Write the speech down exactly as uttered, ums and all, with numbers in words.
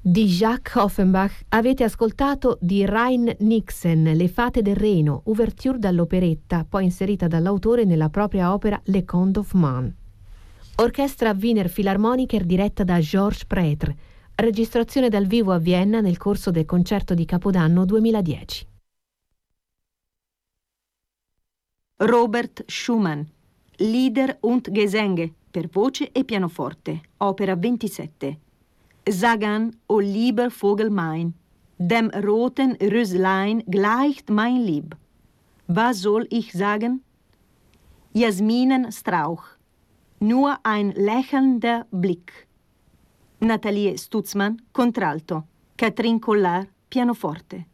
Di Jacques Offenbach avete ascoltato di Rein Nixen, Le fate del Reno, ouverture dall'operetta, poi inserita dall'autore nella propria opera Le Conte of Man. Orchestra Wiener Philharmoniker diretta da Georges Prêtre, registrazione dal vivo a Vienna nel corso del concerto di Capodanno duemiladieci. Robert Schumann, Lieder und Gesänge, per voce e pianoforte, opera ventisette. Sagan, o lieber Vogel mein, dem roten Röslein gleicht mein Lieb. Was soll ich sagen? Jasminenstrauch, nur ein lächelnder Blick. Nathalie Stutzmann, contralto. Catherine Collard, pianoforte.